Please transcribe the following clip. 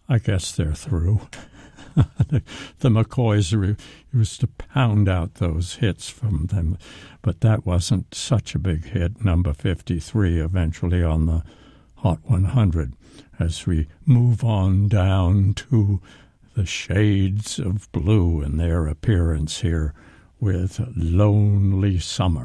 I guess they're through. The McCoys used to pound out those hits from them, but that wasn't such a big hit, number 53, eventually on the Hot 100, as we move on down to the Shades of Blue and their appearance here with Lonely Summer.